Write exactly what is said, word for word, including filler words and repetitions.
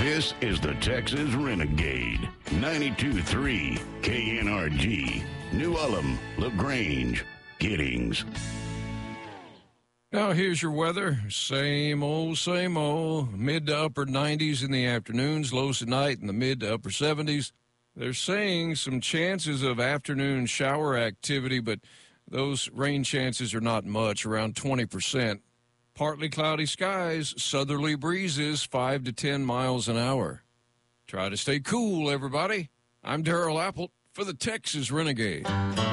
This is the Texas Renegade. ninety-two point three K N R G. New Ulm, LaGrange, Giddings. Now, here's your weather. Same old, same old. Mid to upper nineties in the afternoons, lows at night in the mid to upper seventies. They're saying some chances of afternoon shower activity, but those rain chances are not much, around twenty percent. Partly cloudy skies, southerly breezes, five to ten miles an hour. Try to stay cool, everybody. I'm Darrell Apple for the Texas Renegade.